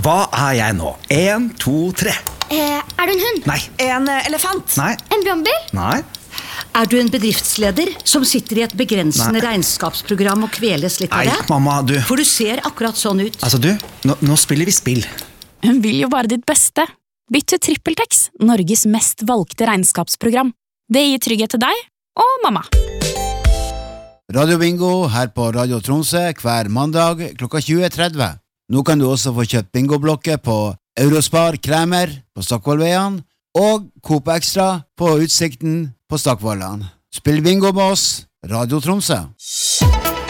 Hva jeg nå? 1, 2, 3. Er du en hund? Nei. En elefant. Nei. En brannbil? Nei. Er du en bedriftsleder som sitter i et begrensende regnskapsprogram og kveles litt av Nei, det? mamma, du. For du ser akkurat sånn ut. Altså, du, nå spiller vi spill. Hun vil jo bare ditt beste. Bytt til TrippelTex, Norges mest valgte regnskapsprogram. Det gir trygghet til deg og mamma. Radio Bingo her på Radio Tromsø hver mandag klokka 20.30. Nå kan du også få kjøpt bingoblokker på Eurospar Kremer på Stockholmveien og Coop Extra på Utsikten på Stakkvollan. Spill bingo med oss, Radio Tromsø.